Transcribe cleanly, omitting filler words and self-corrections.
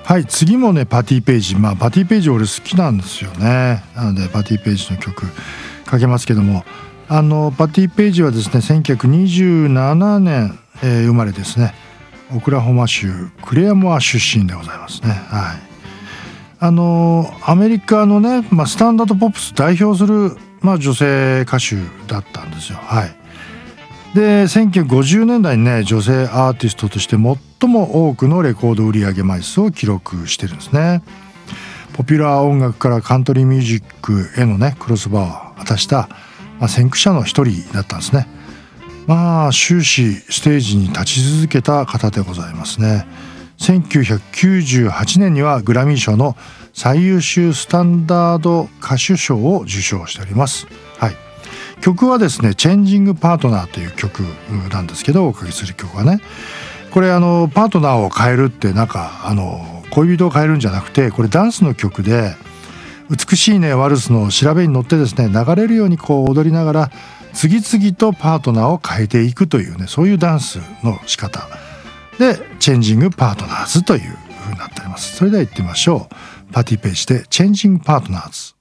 はい、次もねパティ・ペイジ、パティ・ペイジ俺好きなんですよね。なのでパティ・ペイジの曲かけますけども、パティ・ペイジはですね1927年、生まれですね。オクラホマ州クレアモア出身でございますね。はい、アメリカのね、スタンダードポップス代表する、女性歌手だったんですよ。はい、で1950年代にね女性アーティストとして最も多くのレコード売上枚数を記録してるんですね。ポピュラー音楽からカントリーミュージックへのねクロスバーを果たした、先駆者の一人だったんですね。終始ステージに立ち続けた方でございますね。1998年にはグラミー賞の最優秀スタンダード歌手賞を受賞しております。はい、曲はですね「チェンジング・パートナー」という曲なんですけど、おかけする曲はねこれパートナーを変えるって恋人を変えるんじゃなくて、これダンスの曲で美しいねワルスの調べに乗ってですね流れるように踊りながら次々とパートナーを変えていくというね、そういうダンスの仕方でチェンジング・パートナーズという風になっております。それでは行ってみましょう。パティ・ペイジでチェンジング・パートナーズ。